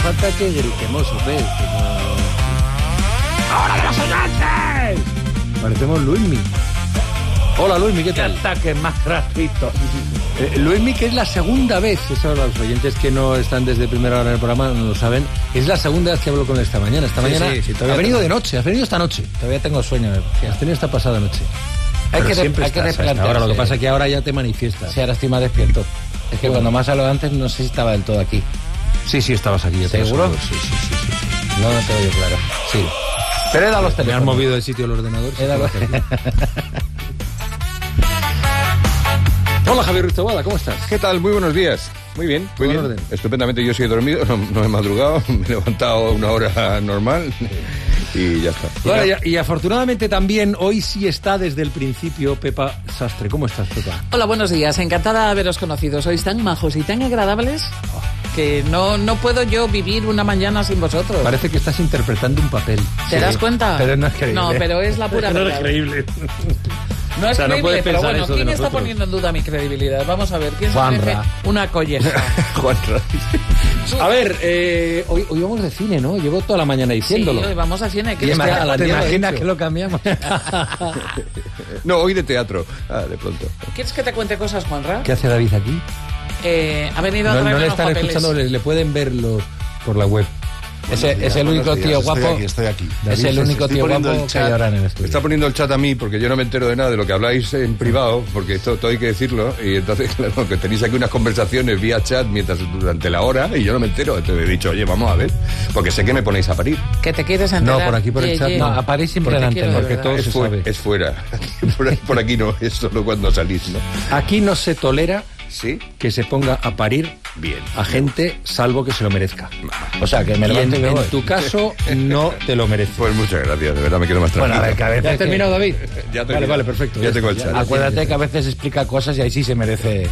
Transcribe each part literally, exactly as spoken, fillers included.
falta que gritemos, ¿ves? ¡Ahora de los oyentes! Parecemos Luismi. Hola Luismi, ¿qué tal? ¿Qué ataque más gratuito? Eh, Luismi, que es la segunda vez, eso los oyentes que no están desde primera hora en el programa no lo saben, es la segunda vez que hablo con él esta mañana. Esta sí, mañana sí, sí, ha venido tengo... de noche, has venido esta noche. Todavía tengo sueño. Has tenido esta pasada noche. Hay Pero que, siempre hay que estás hasta ahora, lo que pasa es que ahora ya te manifiestas. Sí, ahora estoy más despierto. Es que bueno. cuando más hablado antes no sé si estaba del todo aquí. Sí, sí, estabas aquí. Ya ¿Seguro? Sí, sí, sí, sí, sí. No, no te oigo claro. Sí. Pero he dado los Me teléfonos. han movido del sitio el ordenador. He dado... Hola Javier Ruiz Taboada, ¿cómo estás? ¿Qué tal? Muy buenos días. Muy bien, muy bien. Orden. Estupendamente, yo sí he dormido, no, no he madrugado, me he levantado a una hora normal y ya está. Bueno, y, y afortunadamente también hoy sí está desde el principio Pepa Sastre. ¿Cómo estás, Pepa? Hola, buenos días. Encantada de haberos conocido. Sois tan majos y tan agradables que no, no puedo yo vivir una mañana sin vosotros. Parece que estás interpretando un papel. ¿Te sí, das cuenta? Pero no es creíble. No, pero es la pura no verdad. es creíble. No es o sea, creíble, no pero bueno, ¿quién está nosotros? poniendo en duda mi credibilidad? Vamos a ver, ¿quién se Juanra. merece una colleja? Juanra. A ver, eh, hoy, hoy vamos de cine, ¿no? Llevo toda la mañana diciéndolo. Sí, hoy vamos a cine. Y este a la ¿Te nieve imaginas hecho. que lo cambiamos? No, hoy de teatro. Ah, de pronto. ¿Quieres que te cuente cosas, Juanra? ¿Qué hace David aquí? Eh, ha venido a No, traerme no le unos están papeles. escuchando, le, le pueden verlo por la web. Ese es el único tío guapo. Estoy aquí, estoy aquí. Es el único Estoy tío poniendo guapo el que hay chat. ahora en el Me estudio. está poniendo el chat a mí porque yo no me entero de nada de lo que habláis en privado, porque esto todo hay que decirlo, y entonces, claro, que tenéis aquí unas conversaciones vía chat mientras durante la hora y yo no me entero. Entonces he dicho, oye, vamos a ver, porque sé que me ponéis a parir. Que te quieres enterar. No, por aquí por el Ye, chat ye. no. No, a París siempre Porque la quiero antena. de Porque verdad. todo Es, se fu- sabe. es fuera. Por, ahí- por aquí no, es solo cuando salís, ¿no? Aquí no se tolera ¿Sí? que se ponga a parir Bien. a gente salvo que se lo merezca. O sea, que me Y en, levanto y me en voy. tu caso no te lo mereces. Pues muchas gracias, de verdad me quedo más Bueno, tranquilo. a ver, que a veces ¿Ya has que- terminado, David? Ya vale, termino. vale, perfecto. Ya tengo el chat. Acuérdate que a veces explica cosas y ahí sí se merece.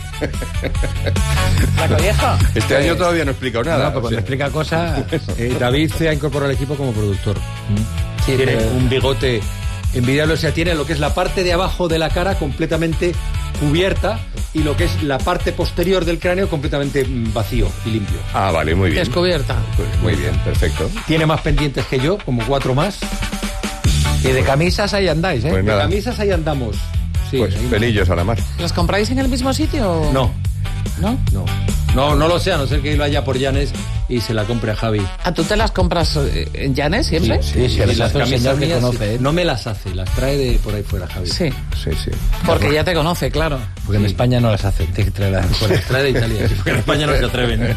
¿La colleja? Este año todavía no he explicado nada. No, pero o cuando sea, explica cosas. Eh, David se ha incorporado al equipo como productor. Sí, Tiene pero- un bigote envidiable, o sea, tiene lo que es la parte de abajo de la cara completamente cubierta y lo que es la parte posterior del cráneo completamente mm, vacío y limpio. Ah, vale, muy bien. Descubierta. Pues muy bien, perfecto. Tiene más pendientes que yo, como cuatro más. Y de camisas ahí andáis, ¿eh? Pues De nada. camisas ahí andamos. Sí, Pues ahí- pelillos a la mar. ¿Los compráis en el mismo sitio? o- No, ¿No? no. No, no lo sé, a no ser que lo haya por Llanes y se la compre a Javi. ¿A tú te las compras eh, en Llanes siempre? Sí, sí, Y eres las un camisas señor que mías conoce, ¿eh? no me las hace, las trae de por ahí fuera, Javi. Sí, Sí, sí. porque ya te conoce, claro. Porque en España no las hacen, tienes que traerlas de fuera. Las trae de Italia, sí, porque en España no se atreven.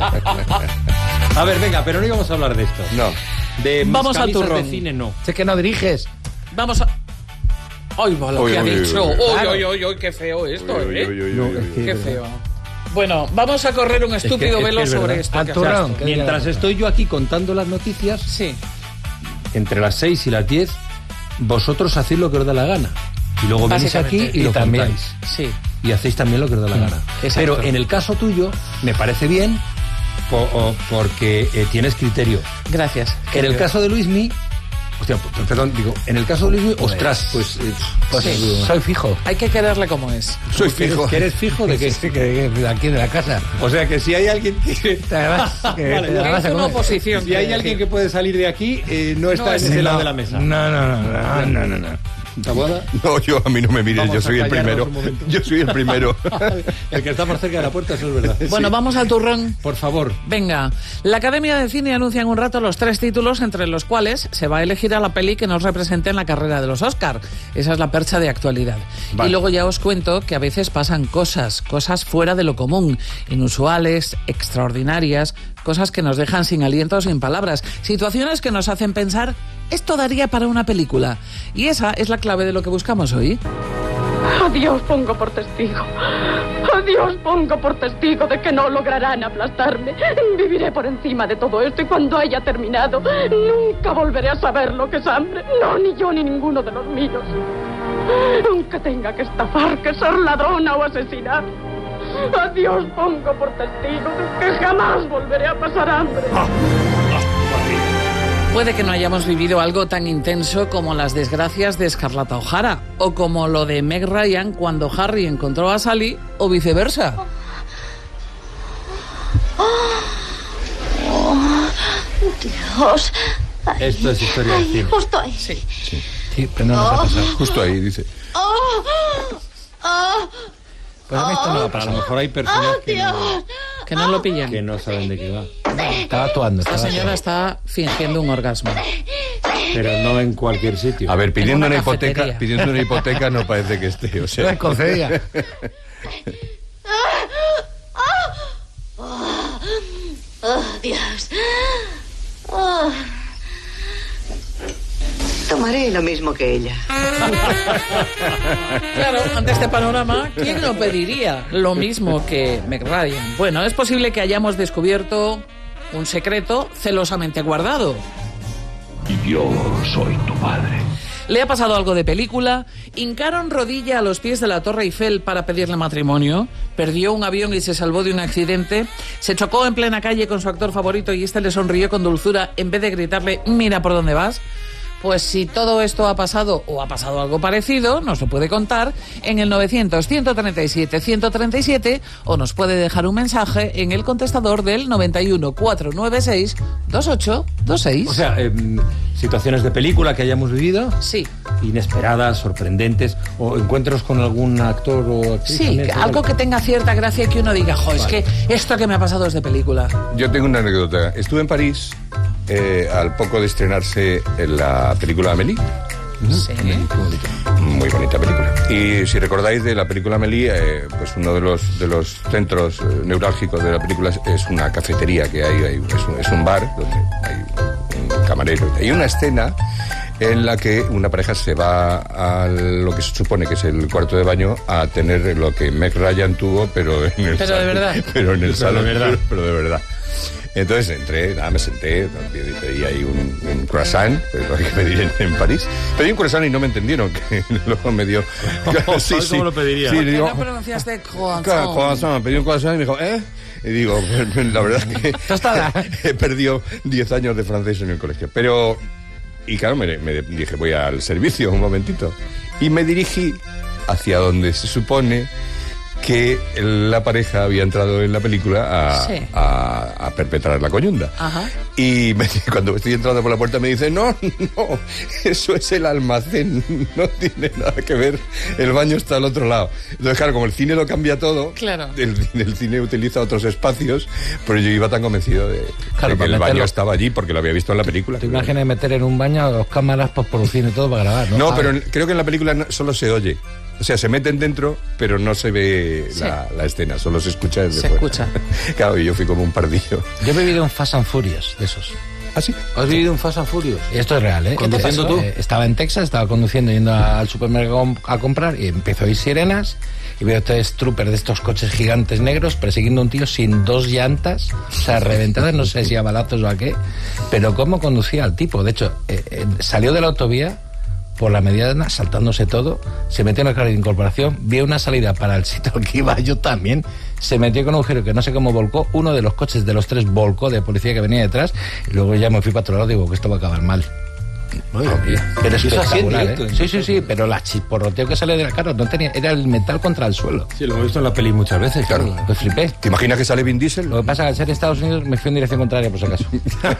A ver, venga, pero no íbamos a hablar de esto. No. De mis Vamos al camisas turrón. de cine, no. Sé que no diriges. Vamos a... ¡Ay, va lo Uy, que ha uy, uy, dicho! uy, ¡Uy, Claro. uy, uy, uy! ¡Qué feo esto, Uy, uy, eh! uy, uy, No, uy, es uy. que- ¡Qué feo! Bueno, vamos a correr un estúpido es que velo es sobre verdad. esto. Al que turrón. haces tú. ¿Qué Mientras diga? estoy yo aquí contando las noticias, Sí. entre las seis y las diez, vosotros hacéis lo que os da la gana. Y luego venís aquí Básicamente. y, Y lo también. contáis. Sí. Y hacéis también lo que os da la gana. exacto. Pero en el caso tuyo, me parece bien po- o- porque eh, tienes criterio. Gracias. En el caso de Luismi, hostia, p- perdón, digo, en el caso de Luismi, ostras, pues... eh, Pues Sí. soy fijo. Hay que quererle como es. Soy fijo. ¿Que eres fijo de qué? Sí, que, que de aquí de la casa. O sea, que si hay alguien que... Te vas, que Vale, te ya la vas Es a una comer. oposición. Si hay alguien que puede salir de aquí, eh, no está en ese lado de la mesa. No, no, no, no, no, no, no. ¿Taboada? No, yo a mí no me mires, Vamos yo a soy el callarnos primero. un momento. Yo soy el primero. El que está más cerca de la puerta, eso es verdad. Bueno, vamos al turrón. Por favor. Venga, la Academia de Cine anuncia en un rato los tres títulos entre los cuales se va a elegir a la peli que nos represente en la carrera de los Oscar. Esa es la percha de actualidad. Vale. Y luego ya os cuento que a veces pasan cosas, cosas fuera de lo común, inusuales, extraordinarias, cosas que nos dejan sin aliento o sin palabras, situaciones que nos hacen pensar, esto daría para una película. Y esa es la clave de lo que buscamos hoy. A Dios pongo por testigo. A Dios pongo por testigo de que no lograrán aplastarme. Viviré por encima de todo esto y cuando haya terminado, nunca volveré a saber lo que es hambre. No, ni yo ni ninguno de los míos. Aunque tenga que estafar, que ser ladrona o asesinar. A Dios pongo por testigo de que jamás volveré a pasar hambre. Puede que no hayamos vivido algo tan intenso como las desgracias de Escarlata O'Hara, o como lo de Meg Ryan cuando Harry encontró a Sally, o viceversa. Dios. Ay, Esto es historia ay, del cine. Justo ahí. Sí. Sí, Sí, pero no nos ha pasado. justo ahí, dice. Oh, oh, Pues a mí esto no ha A lo pasado. mejor hay personas oh, que no, Dios. Que no lo pillan. que no saben de qué va. Estaba actuando. Esta estaba señora actuando. está fingiendo un orgasmo. Pero no en cualquier sitio. A ver, pidiendo En una una hipoteca, cafetería. pidiendo una hipoteca no parece que esté, o No sea. es concedida. Oh, Dios. Oh. Tomaré lo mismo que ella. Claro, ante este panorama, ¿quién no pediría lo mismo que Meg Ryan? Bueno, es posible que hayamos descubierto un secreto celosamente guardado. Yo soy tu padre. ¿Le ha pasado algo de película? ¿Hincaron rodilla a los pies de la Torre Eiffel para pedirle matrimonio? ¿Perdió un avión y se salvó de un accidente? ¿Se chocó en plena calle con su actor favorito y este le sonrió con dulzura en vez de gritarle mira por dónde vas? Pues si todo esto ha pasado o ha pasado algo parecido, nos lo puede contar en el novecientos, ciento treinta y siete, ciento treinta y siete o nos puede dejar un mensaje en el contestador del noventa y uno, cuatrocientos noventa y seis, veintiocho veintiséis. O sea, eh, situaciones de película que hayamos vivido, Sí, inesperadas, sorprendentes, o encuentros con algún actor o actriz. sí, también, que ¿sabes? algo que tenga cierta gracia y que uno diga, jo, es que esto que me ha pasado es de película. Yo tengo una anécdota. Estuve en París eh, al poco de estrenarse en la película Amélie. Sí. Muy bonita película. Y si recordáis de la película Amélie, eh, pues uno de los, de los centros eh, neurálgicos de la película es, es una cafetería que hay, hay es, un, es un bar donde hay un camarero. Hay una escena en la que una pareja se va a lo que se supone que es el cuarto de baño a tener lo que Meg Ryan tuvo, pero en el Pero de verdad. pero en el Pero salón, de verdad. pero de verdad. Entonces entré, nada, me senté, pedí ahí un, un croissant, que es lo que hay que pedir en, en París. Pedí un croissant y no me entendieron, que luego me dio... ¿Sabes cómo lo pediría? Sí, ¿Por qué digo, no pronunciaste croissant? claro, croissant, pedí un croissant y me dijo, ¿eh? Y digo, pues, la verdad es que Tostada. he perdido diez años de francés en el colegio. Pero, y claro, me, me dije, voy al servicio un momentito. Y me dirigí hacia donde se supone que la pareja había entrado en la película a, Sí. a, a perpetrar la coyunda. Ajá. Y me- cuando estoy entrando por la puerta me dice, no, no, eso es el almacén, no tiene nada que ver, el baño está al otro lado. Entonces, claro, como el cine lo cambia todo, Claro. el, el cine utiliza otros espacios, pero yo iba tan convencido de, Claro, de que para el baño meterlo. estaba allí porque lo había visto en la película. ¿Te imaginas meter en un baño dos cámaras, postproducción y todo para grabar? No, No, Ah, pero en- creo que en la película no- solo se oye. O sea, se meten dentro, pero no se ve Sí. la, la escena, solo se escucha desde Se fuera. escucha. Claro, y yo fui como un pardillo. Yo he vivido un Fast and Furious de esos. ¿Ah, sí? ¿Has vivido un Fast and Furious? Y esto es real, ¿eh? ¿Qué te pasó? tú? Eh, estaba en Texas, estaba conduciendo, yendo al supermercado a comprar y empezó a oír sirenas y veo tres troopers de estos coches gigantes negros persiguiendo a un tío sin dos llantas, o sea, reventadas, no sé si a balazos o a qué, pero cómo conducía el tipo. De hecho, eh, eh, salió de la autovía por la mediana, saltándose todo, se metió en el carril de incorporación, vio una salida para el sitio al que iba yo también, se metió con un agujero que no sé cómo volcó, uno de los coches de los tres volcó de policía que venía detrás, y luego ya me fui para otro lado y digo que esto va a acabar mal. Pero es Y eso así en espectacular, directo, ¿eh? en Sí, sí, sí, pero la chisporroteo que sale de la cara no tenía, era el metal contra el suelo. Sí, lo hemos visto en la peli muchas veces. Claro. Pues flipé. ¿Te imaginas que sale Vin Diesel? Lo que pasa es que al ser Estados Unidos me fui en dirección contraria, por si acaso.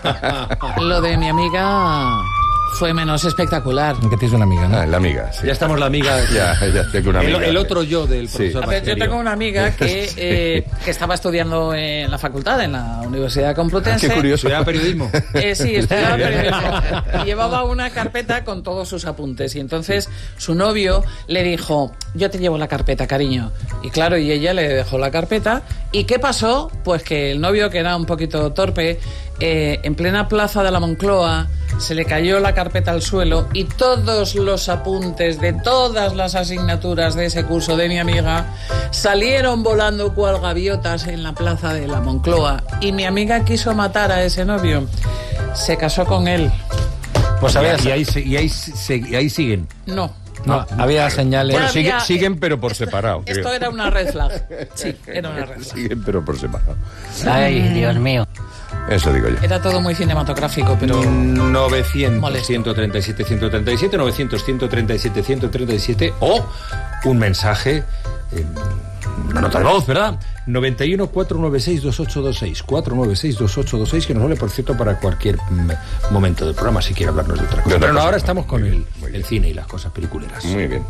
Lo de mi amiga fue menos espectacular. Que tienes una amiga, ¿no? Ah, la amiga, sí. Ya estamos la amiga. Ya, ya tengo una El, amiga. el otro yo del Sí. profesor A ver, yo Bacterio. tengo una amiga que, eh, que estaba estudiando en la facultad, en la Universidad Complutense. Qué curioso. ¿Estudiaba periodismo? Eh, sí, estudiaba periodismo. Y llevaba una carpeta con todos sus apuntes. Y entonces su novio le dijo, yo te llevo la carpeta, cariño. Y claro, y ella le dejó la carpeta. ¿Y qué pasó? Pues que el novio, que era un poquito torpe, eh, en plena plaza de la Moncloa, se le cayó la carpeta al suelo y todos los apuntes de todas las asignaturas de ese curso de mi amiga salieron volando cual gaviotas en la plaza de la Moncloa. Y mi amiga quiso matar a ese novio. Se casó con él. Pues había, Y ahí, se- y ahí, se- y ahí siguen. No. no, había señales. Bueno, Ya sigue- había- siguen, pero por separado. Esto creo. era una red flag. Sí, era una red flag. Siguen, pero por separado. Ay, Dios mío. Eso digo yo. Era todo muy cinematográfico, pero... novecientos, Molesto. ciento treinta y siete, ciento treinta y siete, novecientos, ciento treinta y siete, ciento treinta y siete o un mensaje eh, una nota de voz, ¿verdad? noventa y uno, cuatrocientos noventa y seis, veintiocho veintiséis. cuatrocientos noventa y seis, veintiocho veintiséis, que nos vale, por cierto, para cualquier mm, momento del programa, si quiere hablarnos de otra cosa. De otra Pero no, cosa, ahora no. estamos con Muy el, bien, el cine y las cosas peliculeras. Muy bien.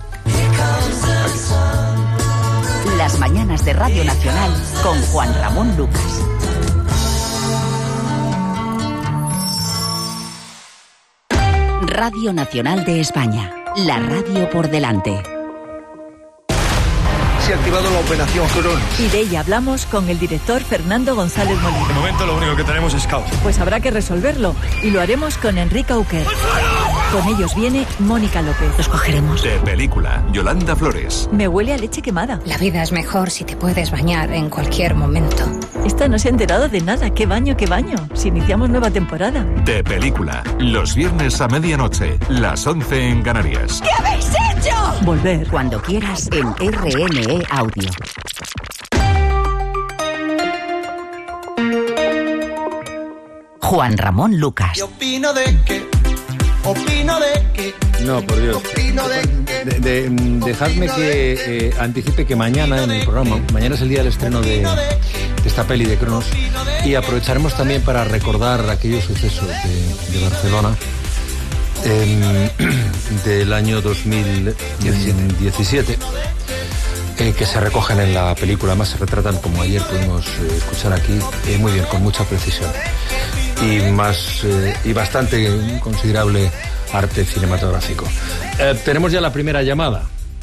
Las mañanas de Radio Nacional con Juan Ramón Lucas. Radio Nacional de España. La radio por delante. Se ha activado la operación Cronos. Y de ella hablamos con el director Fernando González Molina. De momento lo único que tenemos es caos. Pues habrá que resolverlo. Y lo haremos con Enrique Auquer. Con ellos viene Mónica López. Los cogeremos. De película, Yolanda Flores. Me huele a leche quemada. La vida es mejor si te puedes bañar en cualquier momento. Esta no se ha enterado de nada. ¿Qué baño, qué baño? Si iniciamos nueva temporada. De película, los viernes a medianoche, las once en Canarias. ¿Qué habéis hecho? Volver. Cuando quieras en R N E Audio. Juan Ramón Lucas. Yo opino de que, opino de que. No, por Dios. Opino de que. De, de, dejadme que eh, anticipe que mañana en el programa, mañana es el día del estreno de, de esta peli de Cronos, y aprovecharemos también para recordar aquellos sucesos de, de Barcelona eh, del año dos mil diecisiete. Eh, que se recogen en la película, además se retratan, como ayer pudimos eh, escuchar aquí, eh, muy bien, con mucha precisión y más eh, y bastante considerable arte cinematográfico. Eh, tenemos ya la primera llamada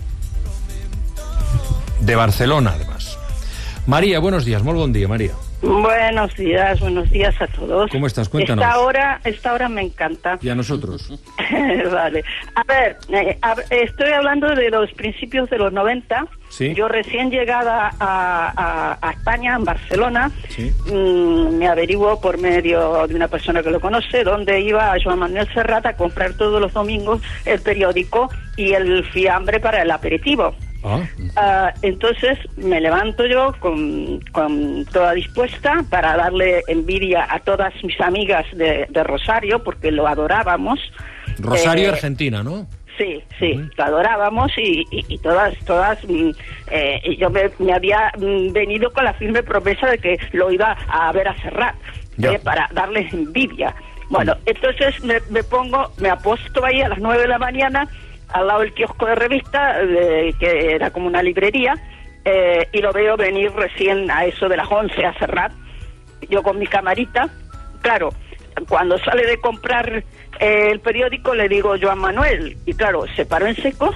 de Barcelona, además. María, buenos días, muy buen día, María. Buenos días, buenos días a todos. ¿Cómo estás? Cuéntanos. Esta hora, esta hora me encanta. ¿Y a nosotros? Vale. A ver, eh, a, estoy hablando de los principios de los noventa. ¿Sí? Yo recién llegada a, a, a España, en Barcelona, ¿sí? mmm, me averiguo por medio de una persona que lo conoce, dónde iba a Joan Manuel Serrat a comprar todos los domingos el periódico y el fiambre para el aperitivo. Ah. Uh, entonces me levanto yo con, con toda dispuesta para darle envidia a todas mis amigas de, de Rosario, porque lo adorábamos. Rosario, eh, Argentina, ¿no? Sí, sí, uh-huh. Lo adorábamos y, y, y todas, todas, eh, yo me, me había venido con la firme promesa de que lo iba a ver a Serrat, eh, para darles envidia. Bueno, uh-huh. Entonces me, me pongo, me aposto ahí a las nueve de la mañana, al lado del kiosco de revista, eh, que era como una librería, eh, y lo veo venir recién a eso de las once a Serrat, yo con mi camarita. Claro, cuando sale de comprar eh, el periódico le digo Joan Manuel, y claro, se paró en seco,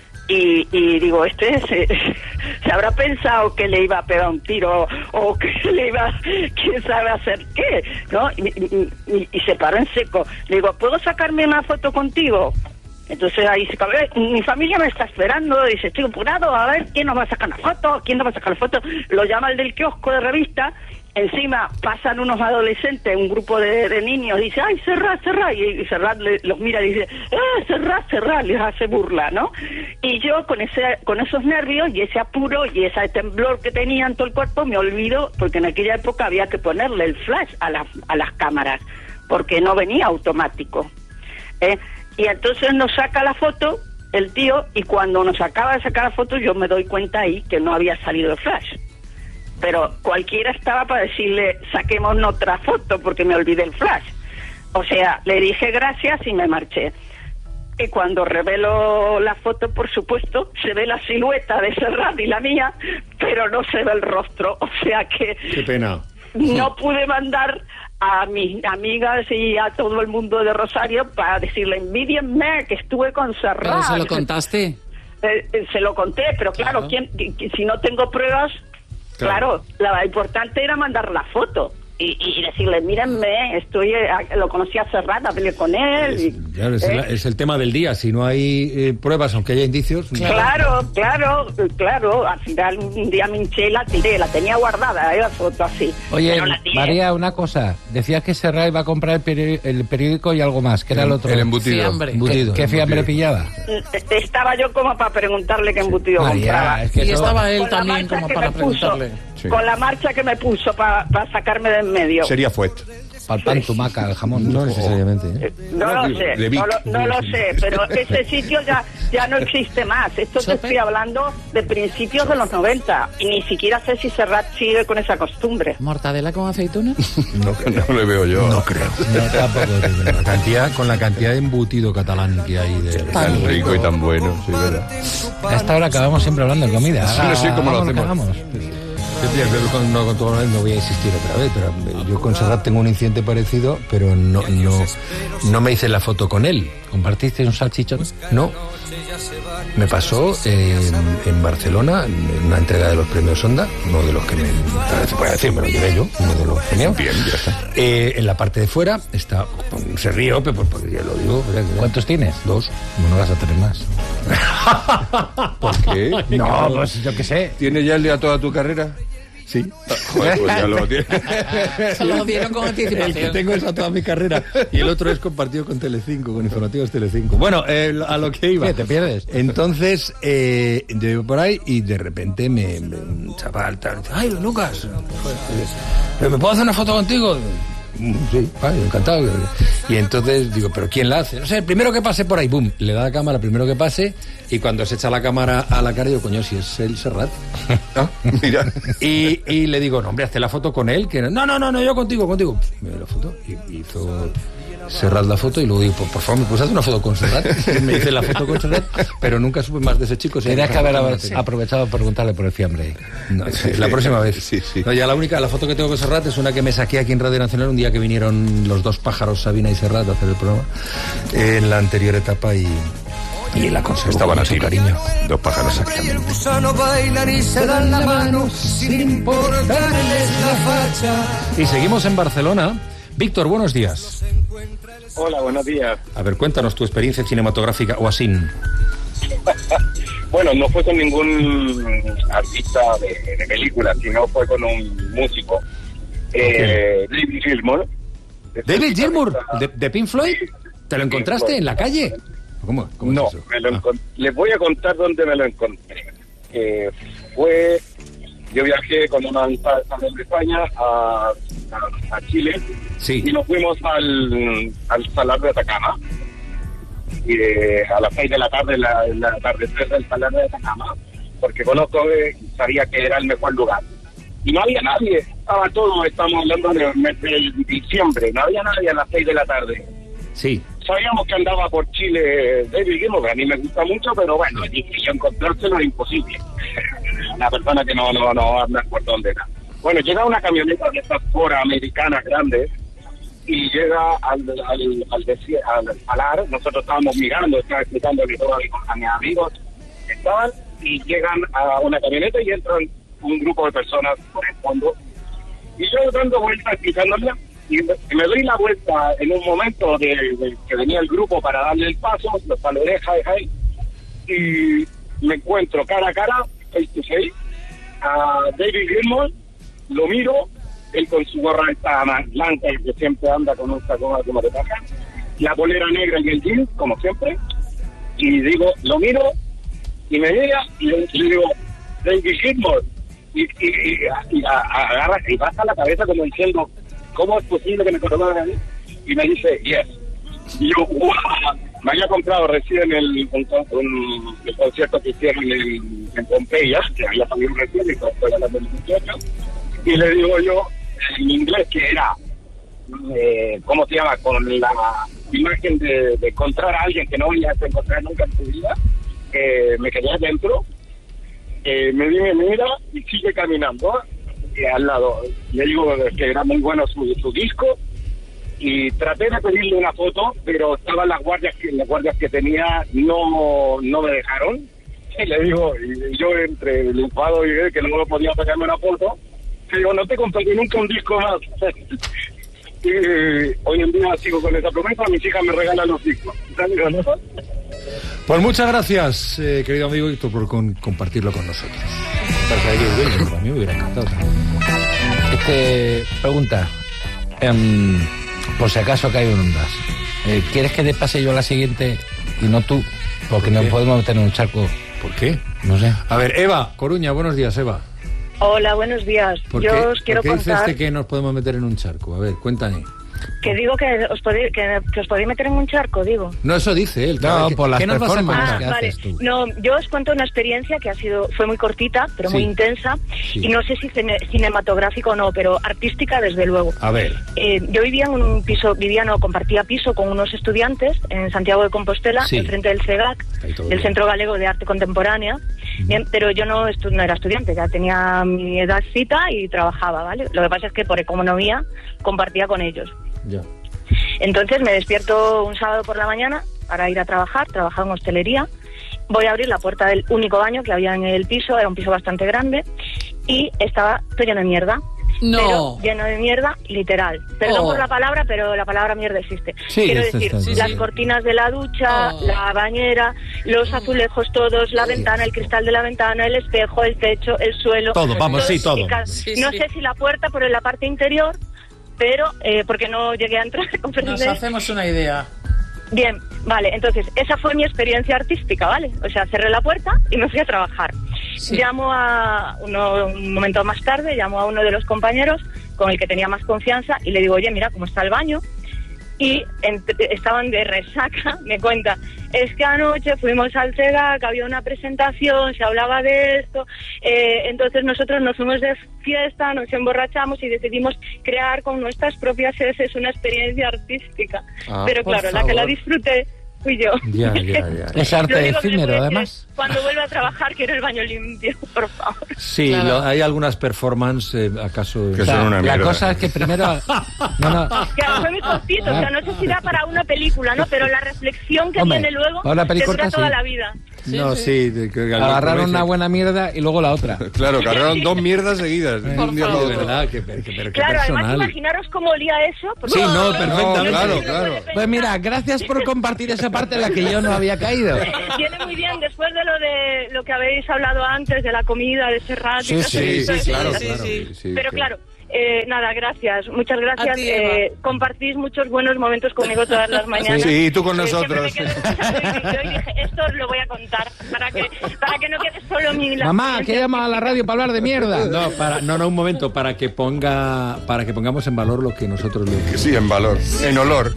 y, y digo, este se, se habrá pensado que le iba a pegar un tiro, o que le iba, quién sabe hacer qué, ¿no? Y, y, y, y se paró en seco. Le digo, ¿puedo sacarme una foto contigo? Entonces ahí se cabe, mi familia me está esperando, dice, estoy apurado, a ver quién nos va a sacar la foto, quién nos va a sacar la foto. Lo llama el del kiosco de revista, encima pasan unos adolescentes, un grupo de, de niños, dice, ay, Serrat, Serrat, y Serrat le, los mira y dice, ah, Serrat, Serrat, les hace burla, ¿no? Y yo con ese, con esos nervios y ese apuro y ese temblor que tenía en todo el cuerpo, me olvido, porque en aquella época había que ponerle el flash a, la, a las cámaras, porque no venía automático, ¿eh? Y entonces nos saca la foto el tío, y cuando nos acaba de sacar la foto yo me doy cuenta ahí que no había salido el flash. Pero cualquiera estaba para decirle, saquemos otra foto porque me olvidé el flash. O sea, le dije gracias y me marché. Y cuando revelo la foto, por supuesto, se ve la silueta de Serrat y la mía, pero no se ve el rostro. O sea que... Qué pena. No pude mandar a mis amigas y a todo el mundo de Rosario para decirle, envidienme que estuve con Serrat. ¿Pero se lo contaste? Eh, eh, se lo conté, pero claro, claro. ¿Quién, que, si no tengo pruebas, claro, claro, lo importante era mandar la foto. Y, y decirle, mírenme, estoy, eh, lo conocí a Serrat, hablé con él. Es, y, claro, es, ¿eh? el, es el tema del día. Si no hay eh, pruebas, aunque haya indicios... Claro, no. claro, claro. Al final un día me hinché y la tiré, la tenía guardada, ¿eh? La foto así. Oye, María, una cosa. Decías que Serrat iba a comprar el, peri el periódico y algo más. ¿Qué era el otro? El embutido. Fiambre. embutido. ¿Qué, qué fiambre pillaba? Estaba yo como para preguntarle qué embutido María, compraba. Es que y eso... estaba él con también como para preguntarle. Sí. Con la marcha que me puso para pa sacarme de en medio. Sería Fuet. Para el pan, tumaca, el jamón. No necesariamente. ¿eh? No lo sé, no lo, no lo sé, pero ese sitio ya, ya no existe más. Esto te estoy hablando de principios de los noventa y ni siquiera sé si Serrat sigue con esa costumbre. ¿Mortadela con aceituna? No, no le veo yo. No creo. No, tampoco. La cantidad, con la cantidad de embutido catalán que hay. De... Tan rico y tan bueno, sí, verdad. A esta hora acabamos siempre hablando de comida. Sí, no sé cómo lo hacemos. Con, no, con todo, no voy a insistir otra vez, pero yo con Serrat tengo un incidente parecido, pero no, no, no me hice la foto con él. ¿Compartiste un salchichón? No. Me pasó eh, en Barcelona, en una entrega de los premios Onda, uno de los que me, se puede decir, me lo llevé yo, uno de los premios. Bien, ya está. Eh, en la parte de fuera está, se río, pero porque ya lo digo. ¿Cuántos tienes? Dos. Bueno, vas a tener más. ¿Por qué? No, pues yo qué sé. ¿Tienes ya el de a toda tu carrera? Sí. Joder, pues ya lo tiene. Se lo dieron con anticipación. El que tengo es a toda mi carrera y el otro es compartido con Telecinco, con Informativos Telecinco. Bueno, eh, a lo que iba. ¿Qué, te pierdes? Entonces, eh, yo iba por ahí y de repente me, me un chaval tal, ay, Lucas, ¿me puedo hacer una foto contigo? Sí, vale, encantado. Y entonces digo, ¿pero quién la hace? No sé, el primero que pase por ahí, boom, le da la cámara, el primero que pase, y cuando se echa la cámara a la cara, digo, coño, si es el Serrat. Ah, mira. Y, y le digo, no, hombre, hazte la foto con él, que no, no, no, no, yo contigo, contigo. Me dio la foto y hizo Serrat la foto y luego digo, por, por favor, ¿me puedes hacer una foto con Serrat? Y me hice la foto con Serrat, pero nunca supe más de ese chico. Tenías que haber aprovechado para preguntarle por el fiambre. No, sí, la próxima vez. Sí, sí. No, ya la única, la foto que tengo con Serrat es una que me saqué aquí en Radio Nacional un día que vinieron los dos pájaros, Sabina y Serrat, a hacer el programa en la anterior etapa y, y la conservo. Estaban con a tiro. cariño. Dos pájaros, exactamente. Y seguimos en Barcelona. Víctor, buenos días. Hola, buenos días. A ver, cuéntanos tu experiencia cinematográfica o así. Bueno, no fue con ningún artista de, de película, sino fue con un músico. Eh, David Gilmour. ¿David Gilmour? ¿De, de Pink Floyd? ¿Te lo encontraste Floyd. en la calle? ¿Cómo? ¿Cómo no, es eso? me lo Ah. encont- les voy a contar dónde me lo encontré. Eh, fue... Yo viajé con una amistad de España a, a, a Chile sí. y nos fuimos al, al Salar de Atacama. Y, eh, a las seis de la tarde, la, la atardecer del Salar de Atacama, porque conozco, eh, sabía que era el mejor lugar. Y no había nadie, estaba todo, estamos hablando del mes de diciembre, no había nadie a las seis de la tarde. Sí. Sabíamos que andaba por Chile David Gilmour, a mí me gusta mucho, pero bueno, dije yo encontrárselo es imposible. Una persona que no, no, no anda por dónde era. Bueno, llega una camioneta de estas Ford americanas grandes y llega al, al, al, desi- al salar. Nosotros estábamos mirando, estaba explicándole todo a mis a mis amigos que estaban, y llegan a una camioneta y entran un grupo de personas por el fondo. Y yo dando vueltas explicándole, y me, me doy la vuelta en un momento de, de que venía el grupo para darle el paso, los saludé, hi, hi, y me encuentro cara a cara, face to face, a David Gilmour, lo miro, él con su gorra esta más blanca que siempre anda con un sacón como de paja, la polera negra y el jeans, como siempre, y digo, lo miro, y me mira, y le, le digo, David Gilmour, y, y, y, y a, a, agarra y baja la cabeza como diciendo, ¿cómo es posible que me conozcan a mí? Y me dice, yes. Y yo, wow, me había comprado recién el, un, un, el concierto que hicieron en, en Pompeya, que había salido recién, y fue a las veintiocho, y le digo yo, en inglés, que era, eh, ¿cómo se llama? Con la imagen de, de encontrar a alguien que no ibas a encontrar nunca en tu vida, eh, me quedé adentro, eh, me di, me mira y sigue caminando, y al lado, le digo que era muy bueno su, su disco, y traté de pedirle una foto, pero estaban las guardias que las guardias que tenía no no me dejaron, y le digo, y yo entre el enfado y que no me podía sacarme una foto, le digo, no te compré nunca un disco más. Y hoy en día sigo con esa promesa, mis hijas me regalan los discos. Pues muchas gracias, eh, querido amigo Víctor, por con, compartirlo con nosotros. A mí me hubiera encantado. Este, pregunta, um, por si acaso cae en ondas, eh, ¿quieres que te pase yo a la siguiente y no tú? Porque no podemos meter en un charco. ¿Por qué? No sé. A ver, Eva, Coruña, buenos días, Eva. Hola, buenos días. ¿Por Yo qué, os quiero ¿por qué dice contar... este que nos podemos meter en un charco? A ver, cuéntame. Que digo que os podéis que, que os podéis meter en un charco, digo. No, eso dice él. No, ¿Qué, por las ¿qué nos vas a performances contar? que Ah, vale. haces tú. No, yo os cuento una experiencia que ha sido fue muy cortita, pero muy Sí. intensa, Sí. y no sé si cine- cinematográfica o no, pero artística desde luego. A ver. Eh, yo vivía en un piso, vivía no, compartía piso con unos estudiantes en Santiago de Compostela, Sí. enfrente del CEGAC, Ahí todo del bien. Centro Galego de Arte Contemporánea. Bien, pero yo no, estu- no era estudiante, ya tenía mi edadcita y trabajaba, ¿vale? Lo que pasa es que por economía compartía con ellos. Ya. Entonces me despierto un sábado por la mañana para ir a trabajar, trabajaba en hostelería. Voy a abrir la puerta del único baño que había en el piso, era un piso bastante grande, y estaba todo lleno de mierda. No. Pero lleno de mierda, literal. Perdón Oh. por la palabra, pero la palabra mierda existe. Sí, Quiero es- decir, es- sí, las sí. cortinas de la ducha, Oh. la bañera, los azulejos todos, la ventana, el cristal de la ventana, el espejo, el techo, el suelo. Todo, vamos, sí, todo. y ca- Sí, no sí. sé si la puerta, pero en la parte interior, pero eh, porque no llegué a entrar. Nos ¿comprendéis? hacemos una idea. Bien, vale, entonces esa fue mi experiencia artística, ¿vale? O sea, cerré la puerta y me fui a trabajar. Sí. Llamo a uno, un momento más tarde, llamo a uno de los compañeros con el que tenía más confianza y le digo, oye, mira cómo está el baño. Y ent- estaban de resaca, me cuenta, es que anoche fuimos al CEGAC, había una presentación, se hablaba de esto, eh, entonces nosotros nos fuimos de fiesta, nos emborrachamos y decidimos crear con nuestras propias heces una experiencia artística. Ah, Pero por claro, la que la favor. disfrute fui yo. Ya, ya, ya. Es Lo arte único que le efímero, puedo decir además. es, cuando vuelva a trabajar quiero el baño limpio, por favor. Sí, Claro. lo- hay algunas performances, eh, acaso... Que O sea, son una la mierda. cosa es que primero... No, no. Que fue muy cortito, o sea, no sé si da para una película, ¿no? Pero la reflexión que Hombre, viene luego para una te película dura toda sí. la vida. no, sí. de- que- que- Agarraron como una dice- buena mierda y luego la otra. Claro, cargaron dos mierdas seguidas. de un día para De otro. verdad, que, que- pero qué Claro, además personal. imaginaros cómo olía eso. porque- Sí, no, No, perfectamente. claro, claro. Pues mira, gracias por compartir esa parte en la que yo no había caído. Viene muy bien después de lo de lo que habéis hablado antes, de la comida, de Serrat. y Sí, todo sí, eso. Sí, sí, claro, sí, claro. sí. Sí, Pero que- claro, eh, nada, gracias, muchas gracias. A ti, Eva. eh, compartís muchos buenos momentos conmigo todas las mañanas. Sí, y tú con Eh, siempre nosotros. me quedo escuchando y yo dije, esto os lo voy a contar para que, para que no quede solo mi... la Mamá, que experiencia. llama a la radio para hablar de mierda. No, para, no, no, un momento, para que ponga, para que pongamos en valor lo que nosotros le que sí, en valor, en olor.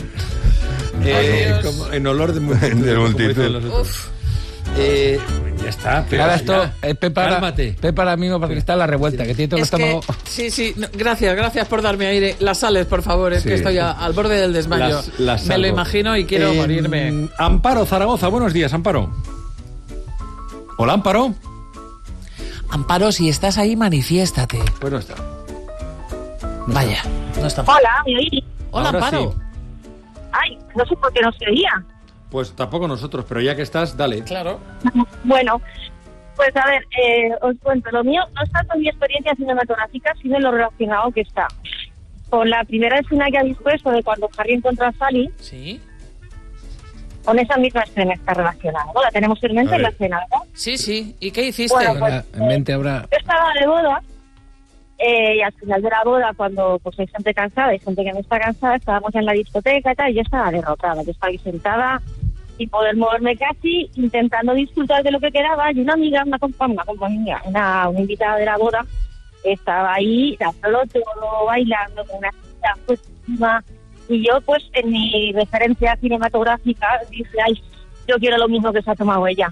Eh, como- en olor de multitud. De como multitud. dicen los otros. Eh, ya está, pero Ahora ya, esto es Pepa, cálmate. Pepa ahora mismo porque está en la revuelta, que tiene todo el Es que, estómago. sí, sí, no, gracias, gracias por darme aire. Las sales, por favor, es Sí. que estoy a- al borde del desmayo. Las- las Me lo salvo. imagino y quiero Eh, morirme. Amparo Zaragoza, buenos días, Amparo. Hola, Amparo. Amparo, si estás ahí, manifiéstate. Pues no está. Vaya, no está. Hola, ¿me oís? Hola, Ahora Amparo. sí. Ay, no sé por qué no se oía. Pues tampoco nosotros, pero ya que estás, dale. Claro. Bueno, pues a ver, eh, os cuento, lo mío no es tanto mi experiencia cinematográfica, sino en lo relacionado que está. Con la primera escena que habéis puesto de cuando Harry encuentra a Sally, Sí. con esa misma escena está relacionada, ¿no? La tenemos en mente A en la ver. escena, ¿verdad? Sí, sí. ¿Y qué hiciste? Bueno, pues, Ahora, en mente habrá... Yo estaba de boda eh, y al final de la boda, cuando pues hay gente cansada, hay gente que no está cansada, estábamos en la discoteca y tal, y yo estaba derrotada, yo estaba ahí sentada sin poder moverme casi, intentando disfrutar de lo que quedaba, y una amiga, una compañía, una, compañía, una, una invitada de la boda, estaba ahí dándolo todo, bailando con una cita pues encima, y yo pues en mi referencia cinematográfica dije, ay, yo quiero lo mismo que se ha tomado ella.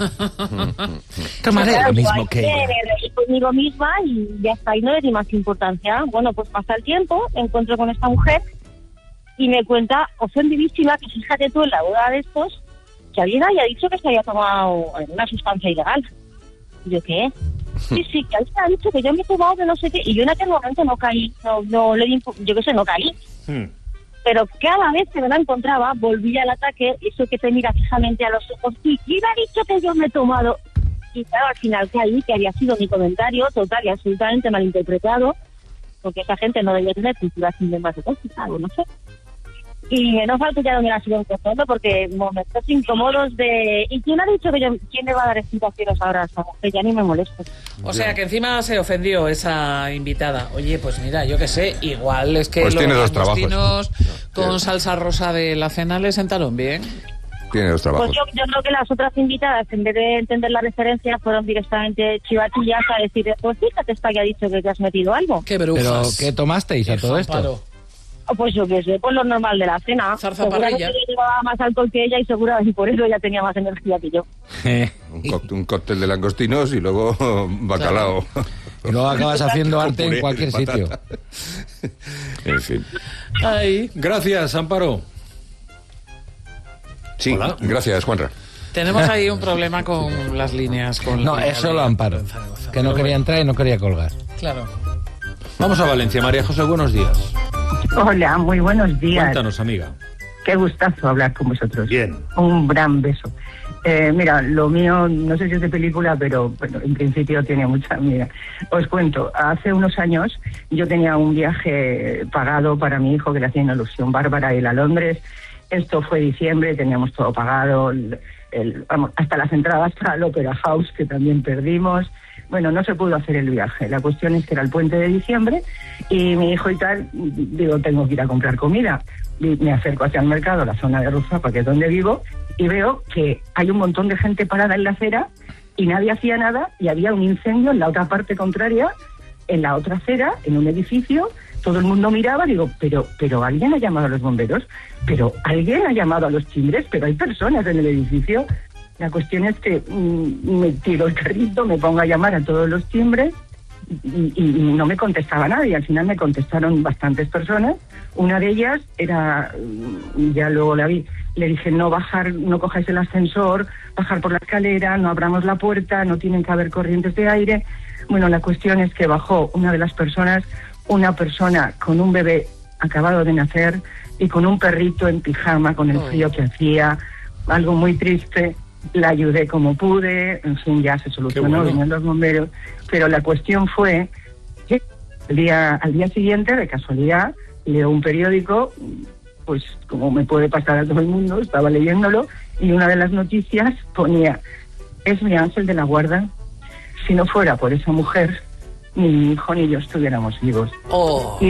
Tomaré Claro, lo mismo ahí que me ella. reí conmigo misma y ya está, y no le di más importancia. Bueno, pues pasa el tiempo, me encuentro con esta mujer y me cuenta, ofendidísima, que fíjate tú en la boda de estos, que alguien haya dicho que se había tomado una sustancia ilegal. Y yo, ¿qué? Sí, sí, que alguien ha dicho que yo me he tomado de no sé qué, y yo en aquel momento no caí, no, no le di, impo- yo qué sé, no caí. Hmm. Pero cada vez que me la encontraba, volvía al ataque, eso que te mira fijamente a los ojos, y ¿quién ha dicho que yo me he tomado? Y claro, al final caí, que había sido mi comentario total y absolutamente malinterpretado, porque esa gente no debía tener cultura cinematográfica, o no sé. Y no falta ya donde la sigo encontrando, porque momentos incómodos de... ¿Y quién ha dicho que yo... ¿Quién le va a dar explicaciones ahora a esta mujer? Ya ni me molesto. O sea, que encima se ofendió esa invitada. Oye, pues mira, yo qué sé, igual es que Pues los tiene dos trabajos. langostinos con tiene- salsa rosa de la cena le sentaron bien. Tiene dos Pues trabajos. yo, yo creo que las otras invitadas, en vez de entender la referencia, fueron directamente chivatillas a decir, pues fíjate, esta que ha dicho que te has metido algo. Qué Pero, brujas. ¿qué tomasteis a todo esto? Amparo. pues yo qué sé, pues lo normal de la cena. Seguramente yo llevaba más alcohol que ella y seguramente por eso ella tenía más energía que yo. un, cóctel, un cóctel de langostinos y luego bacalao. Claro. Y luego acabas haciendo arte en cualquier sitio. En fin. Ay. Gracias, Amparo. Sí, Hola. Gracias, Juanra. Tenemos ahí un problema con las líneas. Con no, es solo Amparo, que no quería entrar y no quería colgar. Claro. Vamos a Valencia. María José, buenos días. Hola, muy buenos días. Cuéntanos, amiga. Qué gustazo hablar con vosotros. Bien. Un gran beso. Eh, mira, lo mío, no sé si es de película, pero bueno, en principio tiene mucha... Mira, os cuento, hace unos años yo tenía un viaje pagado para mi hijo que le hacía una ilusión bárbara, ir a Londres. Esto fue diciembre, teníamos todo pagado, el, el, vamos, hasta las entradas para el Opera House, que también perdimos. Bueno, no se pudo hacer el viaje. La cuestión es que era el puente de diciembre y mi hijo y tal, digo, tengo que ir a comprar comida. Y me acerco hacia el mercado, la zona de Ruzafa, que es donde vivo, y veo que hay un montón de gente parada en la acera y nadie hacía nada y había un incendio en la otra parte contraria, en la otra acera, en un edificio. Todo el mundo miraba, digo, pero pero alguien ha llamado a los bomberos, pero alguien ha llamado a los timbres, pero hay personas en el edificio. La cuestión es que mmm, me tiro el carrito, me pongo a llamar a todos los timbres y, y, y no me contestaba nadie. Al final me contestaron bastantes personas. Una de ellas era, ya luego la vi, le dije, no bajar, no cojáis el ascensor, bajar por la escalera, no abramos la puerta, no tienen que haber corrientes de aire. Bueno, la cuestión es que bajó una de las personas, una persona con un bebé acabado de nacer y con un perrito en pijama, con el frío que hacía, algo muy triste. La ayudé como pude, en fin, ya se solucionó, bueno. Vinieron los bomberos, pero la cuestión fue que el día, al día siguiente, de casualidad, leo un periódico, pues como me puede pasar a todo el mundo, estaba leyéndolo, y una de las noticias ponía, es mi ángel de la guarda, si no fuera por esa mujer, ni mi hijo ni yo estuviéramos vivos. Oh. Y